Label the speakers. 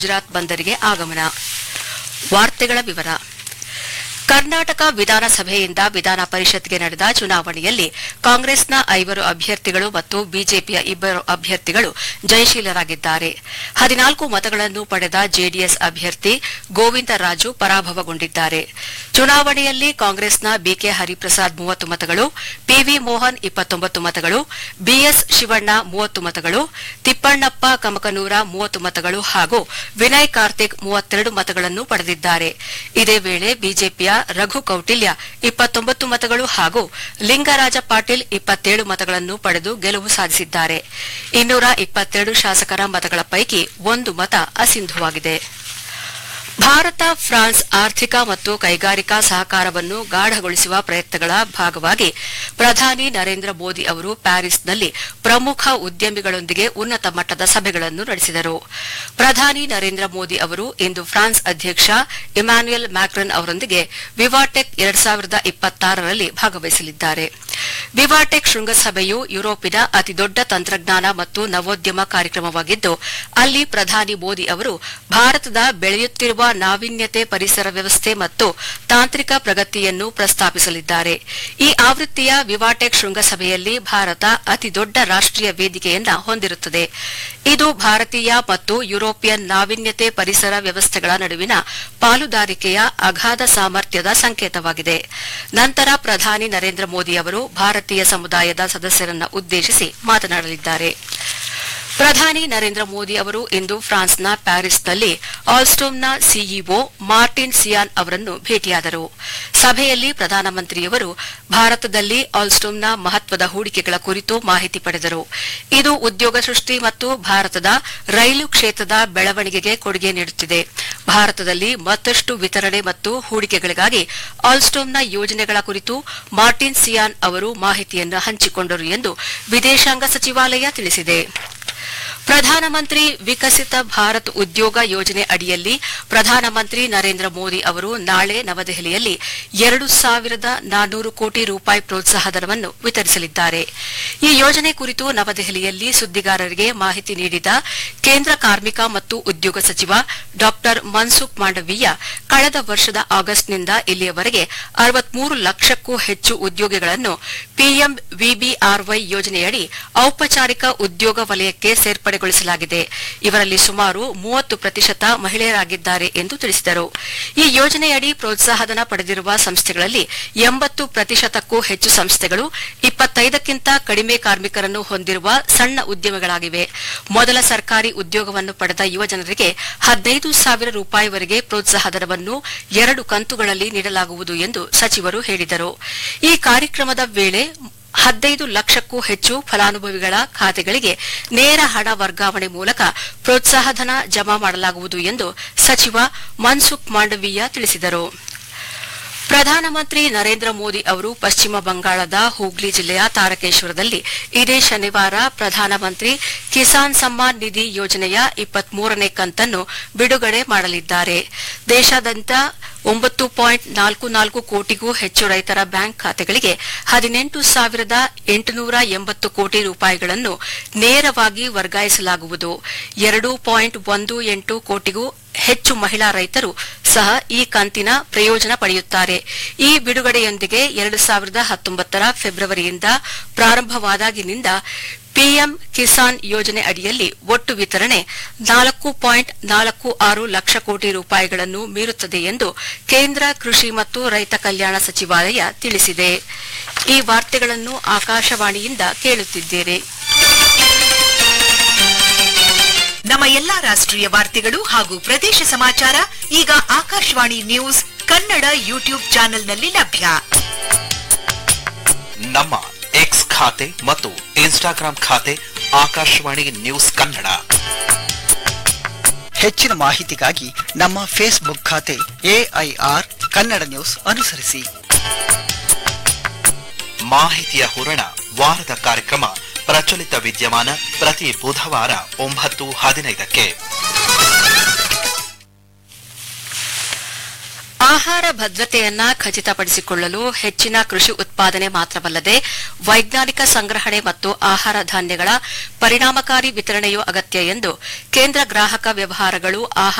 Speaker 1: ಗುಜರಾತ್ ಬಂದರಿಗೆ ಆಗಮನ. ವಾರ್ತೆಗಳ ವಿವರ. ಕರ್ನಾಟಕ ವಿಧಾನಸಭೆಯಿಂದ ವಿಧಾನ ಪರಿಷತ್ಗೆ ನಡೆದ ಚುನಾವಣೆಯಲ್ಲಿ ಕಾಂಗ್ರೆಸ್ನ 5 ಅಭ್ಯರ್ಥಿಗಳು ಮತ್ತು ಬಿಜೆಪಿಯ 2 ಅಭ್ಯರ್ಥಿಗಳು ಜಯಶೀಲರಾಗಿದ್ದಾರೆ. 14 ಮತಗಳನ್ನು ಪಡೆದ ಜೆಡಿಎಸ್ ಅಭ್ಯರ್ಥಿ ಗೋವಿಂದರಾಜು ಪರಾಭವಗೊಂಡಿದ್ದಾರೆ. ಚುನಾವಣೆಯಲ್ಲಿ ಕಾಂಗ್ರೆಸ್ನ ಬಿಕೆ ಹರಿಪ್ರಸಾದ್ 30 ಮತಗಳು, ಪಿವಿ ಮೋಹನ್ 29 ಮತಗಳು, ಬಿಎಸ್ ಶಿವಣ್ಣ 30 ಮತಗಳು, ತಿಪ್ಪಣ್ಣಪ್ಪ ಕಮಕನೂರ 30 ಮತಗಳು ಹಾಗೂ ವಿನಯ್ ಕಾರ್ತಿಕ್ 32 ಮತಗಳನ್ನು ಪಡೆದಿದ್ದಾರೆ. ಇದೇ ವೇಳೆ ಬಿಜೆಪಿಯ ರಘು ಕೌಟಿಲ್ಯ 29 ಮತಗಳು ಹಾಗೂ ಲಿಂಗರಾಜ ಪಾಟೀಲ್ 27 ಮತಗಳನ್ನು ಪಡೆದು ಗೆಲುವು ಸಾಧಿಸಿದ್ದಾರೆ. 222 ಶಾಸಕರ ಮತಗಳ ಪೈಕಿ 1 ಮತ ಅಸಿಂಧುವಾಗಿದೆ. ಭಾರತ ಫ್ರಾನ್ಸ್ ಆರ್ಥಿಕ ಮತ್ತು ಕೈಗಾರಿಕಾ ಸಹಕಾರವನ್ನು ಗಾಢಗೊಳಿಸುವ ಪ್ರಯತ್ನಗಳ ಭಾಗವಾಗಿ ಪ್ರಧಾನಿ ನರೇಂದ್ರ ಮೋದಿ ಅವರು ಪ್ಯಾರಿಸ್ನಲ್ಲಿ ಪ್ರಮುಖ ಉದ್ಯಮಿಗಳೊಂದಿಗೆ ಉನ್ನತ ಮಟ್ಟದ ಸಭೆಗಳನ್ನು ನಡೆಸಿದರು. ಪ್ರಧಾನಿ ನರೇಂದ್ರ ಮೋದಿ ಅವರು ಇಂದು ಫ್ರಾನ್ಸ್ ಅಧ್ಯಕ್ಷ ಇಮ್ಯಾನ್ಯುಯಲ್ ಮ್ಯಾಕ್ರನ್ ಅವರೊಂದಿಗೆ ವಿವಾಟೆಕ್ 2026ರಲ್ಲಿ ಭಾಗವಹಿಸಲಿದ್ದಾರೆ. ವಿವಾಟೆಕ್ ಶೃಂಗಸಭೆಯು ಯುರೋಪಿನ ಅತಿದೊಡ್ಡ ತಂತ್ರಜ್ಞಾನ ಮತ್ತು ನವೋದ್ಯಮ ಕಾರ್ಯಕ್ರಮವಾಗಿದ್ದು, ಅಲ್ಲಿ ಪ್ರಧಾನಿ ಮೋದಿ ಅವರು ಭಾರತದ ಬೆಳೆಯುತ್ತಿರುವ ನಾವೀನ್ಯತೆ, ಪರಿಸರ ವ್ಯವಸ್ಥೆ ಮತ್ತು ತಾಂತ್ರಿಕ ಪ್ರಗತಿಯನ್ನು ಪ್ರಸ್ತಾಪಿಸಲಿದ್ದಾರೆ. ಈ ಆವೃತ್ತಿಯ ವಿವಾಟೆಕ್ ಶೃಂಗಸಭೆಯಲ್ಲಿ ಭಾರತ ಅತಿದೊಡ್ಡ ರಾಷ್ಟೀಯ ವೇದಿಕೆಯನ್ನು ಹೊಂದಿರುತ್ತದೆ. ಇದು ಭಾರತೀಯ ಮತ್ತು ಯುರೋಪಿಯನ್ ನಾವೀನ್ಯತೆ, ಪರಿಸರ ವ್ಯವಸ್ಥೆಗಳ ನಡುವಿನ ಪಾಲುದಾರಿಕೆಯ ಅಗಾಧ ಸಾಮರ್ಥ್ಯದ ಸಂಕೇತವಾಗಿದೆ. ನಂತರ ಪ್ರಧಾನಿ ನರೇಂದ್ರ ಮೋದಿ ಅವರು ಭಾರತೀಯ ಸಮುದಾಯದ ಸದಸ್ಯರನ್ನು ಉದ್ದೇಶಿಸಿ ಮಾತನಾಡಲಿದ್ದಾರೆ. ಪ್ರಧಾನಿ ನರೇಂದ್ರ ಮೋದಿ ಅವರು ಇಂದು ಫ್ರಾನ್ಸ್ನ ಪ್ಯಾರಿಸ್ನಲ್ಲಿ ಆಲ್ಸ್ಟೋಮ್ನ ಸಿಇಒ ಮಾರ್ಟಿನ್ ಸಿಯಾನ್ ಅವರನ್ನು ಭೇಟಿಯಾದರು. ಸಭೆಯಲ್ಲಿ ಪ್ರಧಾನಮಂತ್ರಿಯವರು ಭಾರತದಲ್ಲಿ ಆಲ್ಸ್ಟೋಮ್ನ ಮಹತ್ವದ ಹೂಡಿಕೆಗಳ ಕುರಿತು ಮಾಹಿತಿ ಪಡೆದರು. ಇದು ಉದ್ಯೋಗ ಸೃಷ್ಟಿ ಮತ್ತು ಭಾರತದ ರೈಲು ಕ್ಷೇತ್ರದ ಬೆಳವಣಿಗೆಗೆ ಕೊಡುಗೆ ನೀಡುತ್ತಿದೆ. ಭಾರತದಲ್ಲಿ ಮತ್ತಷ್ಟು ವಿತರಣೆ ಮತ್ತು ಹೂಡಿಕೆಗಳಿಗಾಗಿ ಆಲ್ಸ್ಟೋಮ್ನ ಯೋಜನೆಗಳ ಕುರಿತು ಮಾರ್ಟಿನ್ ಸಿಯಾನ್ ಅವರು ಮಾಹಿತಿಯನ್ನು ಹಂಚಿಕೊಂಡರು ಎಂದು ವಿದೇಶಾಂಗ ಸಚಿವಾಲಯ ತಿಳಿಸಿದೆ. ಪ್ರಧಾನಮಂತ್ರಿ ವಿಕಸಿತ ಭಾರತ್ ಉದ್ಯೋಗ ಯೋಜನೆ ಅಡಿಯಲ್ಲಿ ಪ್ರಧಾನಮಂತ್ರಿ ನರೇಂದ್ರ ಮೋದಿ ಅವರು ನಾಳೆ ನವದೆಹಲಿಯಲ್ಲಿ 2,400 ಕೋಟಿ ರೂಪಾಯಿ ಪ್ರೋತ್ಸಾಹಧನವನ್ನು ವಿತರಿಸಲಿದ್ದಾರೆ. ಈ ಯೋಜನೆ ಕುರಿತು ನವದೆಹಲಿಯಲ್ಲಿ ಸುದ್ದಿಗಾರರಿಗೆ ಮಾಹಿತಿ ನೀಡಿದ ಕೇಂದ್ರ ಕಾರ್ಮಿಕ ಮತ್ತು ಉದ್ಯೋಗ ಸಚಿವ ಡಾ ಮನ್ಸುಖ್ ಮಾಂಡವೀಯ, ಕಳೆದ ವರ್ಷದ ಆಗಸ್ಟ್ನಿಂದ ಇಲ್ಲಿಯವರೆಗೆ 63 ಲಕ್ಷಕ್ಕೂ ಹೆಚ್ಚು ಉದ್ಯೋಗಿಗಳನ್ನು ಪಿಎಂ ವಿಬಿಆರ್ವೈ ಯೋಜನೆಯಡಿ ಔಪಚಾರಿಕ ಉದ್ಯೋಗ ವಲಯಕ್ಕೆ ಸೇರ್ಪಡೆಗೊಳಿಸಲಾಗಿದೆ. ಇವರಲ್ಲಿ ಸುಮಾರು 30% ಮಹಿಳೆಯರಾಗಿದ್ದಾರೆ ಎಂದು ತಿಳಿಸಿದರು. ಈ ಯೋಜನೆಯಡಿ ಪ್ರೋತ್ಸಾಹಧನ ಪಡೆದಿರುವ ಸಂಸ್ಥೆಗಳಲ್ಲಿ 80%ಕ್ಕೂ ಹೆಚ್ಚು ಸಂಸ್ಥೆಗಳು 25ಕ್ಕಿಂತ ಕಡಿಮೆ ಕಾರ್ಮಿಕರನ್ನು ಹೊಂದಿರುವ ಸಣ್ಣ ಉದ್ಯಮಗಳಾಗಿವೆ. ಮೊದಲ ಸರ್ಕಾರಿ ಉದ್ಯೋಗವನ್ನು ಪಡೆದ ಯುವಜನರಿಗೆ 15,000 ರೂಪಾಯಿವರೆಗೆ ಪ್ರೋತ್ಸಾಹಧನವನ್ನು 2 ಕಂತುಗಳಲ್ಲಿ ನೀಡಲಾಗುವುದು ಎಂದು ಸಚಿವರು ಹೇಳಿದರು. ಈ ಕಾರ್ಯಕ್ರಮದ ವೇಳೆ 15 ಲಕ್ಷಕ್ಕೂ ಹೆಚ್ಚು ಫಲಾನುಭವಿಗಳ ಖಾತೆಗಳಿಗೆ ನೇರ ಹಣ ವರ್ಗಾವಣೆ ಮೂಲಕ ಪ್ರೋತ್ಸಾಹಧನ ಜಮಾ ಮಾಡಲಾಗುವುದು ಎಂದು ಸಚಿವ ಮನ್ಸುಖ್ ಮಾಂಡವೀಯ ತಿಳಿಸಿದರು. ಪ್ರಧಾನಮಂತ್ರಿ ನರೇಂದ್ರ ಮೋದಿ ಅವರು ಪಶ್ಚಿಮ ಬಂಗಾಳದ ಹೂಗ್ಲಿ ಜಿಲ್ಲೆಯ ತಾರಕೇಶ್ವರದಲ್ಲಿ ಇದೇ ಶನಿವಾರ ಪ್ರಧಾನಮಂತ್ರಿ ಕಿಸಾನ್ ಸಮ್ಮಾನ್ ನಿಧಿ ಯೋಜನೆಯ 23ನೇ ಕಂತನ್ನು ಬಿಡುಗಡೆ ಮಾಡಲಿದ್ದಾರೆ. ದೇಶಾದ್ಯಂತ 9.44 ಕೋಟಿಗೂ ಹೆಚ್ಚು ರೈತರ ಬ್ಯಾಂಕ್ ಖಾತೆಗಳಿಗೆ 18,880 ಕೋಟಿ ರೂಪಾಯಿಗಳನ್ನು ನೇರವಾಗಿ ವರ್ಗಾಯಿಸಲಾಗುವುದು. 2.18 ಕೋಟಿಗೂ ಹೆಚ್ಚು ಮಹಿಳಾ ರೈತರು ಸಹ ಈ ಕಂತಿನ ಪ್ರಯೋಜನ ಪಡೆಯುತ್ತಾರೆ. ಈ ಬಿಡುಗಡೆಯೊಂದಿಗೆ 2019ರ ಫೆಬ್ರವರಿಯಿಂದ ಪ್ರಾರಂಭವಾದಾಗಿನಿಂದ ಪಿಎಂ ಕಿಸಾನ್ ಯೋಜನೆ ಅಡಿಯಲ್ಲಿ ಒಟ್ಟು ವಿತರಣೆ 4.46 ಲಕ್ಷ ಕೋಟಿ ರೂಪಾಯಿಗಳನ್ನು ಮೀರುತ್ತದೆ ಎಂದು ಕೇಂದ್ರ ಕೃಷಿ ಮತ್ತು ರೈತ ಕಲ್ಯಾಣ ಸಚಿವಾಲಯ ತಿಳಿಸಿದೆ. ಈ ವಾರ್ತೆಗಳನ್ನು ಆಕಾಶವಾಣಿಯಿಂದ ಕೇಳುತ್ತಿದ್ದೀರಿ.
Speaker 2: ನಮ್ಮ ಎಲ್ಲಾ ರಾಷ್ಟ್ರೀಯ ವಾರ್ತೆಗಳು ಹಾಗೂ ಪ್ರದೇಶ ಸಮಾಚಾರ ಈಗ ಆಕಾಶವಾಣಿ ನ್ಯೂಸ್ ಕನ್ನಡ ಯೂಟ್ಯೂಬ್ ಚಾನೆಲ್ನಲ್ಲಿ ಲಭ್ಯ.
Speaker 3: ನಮ್ಮ ಎಕ್ಸ್ ಖಾತೆ ಮತ್ತು ಇನ್ಸ್ಟಾಗ್ರಾಂ ಖಾತೆ ಆಕಾಶವಾಣಿ ನ್ಯೂಸ್ ಕನ್ನಡ.
Speaker 4: ಹೆಚ್ಚಿನ ಮಾಹಿತಿಗಾಗಿ ನಮ್ಮ ಫೇಸ್ಬುಕ್ ಖಾತೆ AIR ಕನ್ನಡ ನ್ಯೂಸ್ ಅನುಸರಿಸಿ.
Speaker 3: ಮಾಹಿತಿಯ ಹೂರಣ ವಾರದ ಕಾರ್ಯಕ್ರಮ ಪ್ರಚಲಿತ ವಿದ್ಯಮಾನ ಪ್ರತಿ ಬುಧವಾರ 9:15ಕ್ಕೆ.
Speaker 1: ಆಹಾರ ಭದ್ರತೆಯನ್ನ ಖಚಿತಪಡಿಸಿಕೊಳ್ಳಲು ಹೆಚ್ಚಿನ ಕೃಷಿ ಉತ್ಪಾದನೆ ಮಾತ್ರವಲ್ಲದೆ ವೈಜ್ಞಾನಿಕ ಸಂಗ್ರಹಣೆ ಮತ್ತು ಆಹಾರ ಧಾನ್ಯಗಳ ಪರಿಣಾಮಕಾರಿ ವಿತರಣೆಯೂ ಅಗತ್ಯ ಎಂದು ಕೇಂದ್ರ ಗ್ರಾಹಕ ವ್ಯವಹಾರಗಳು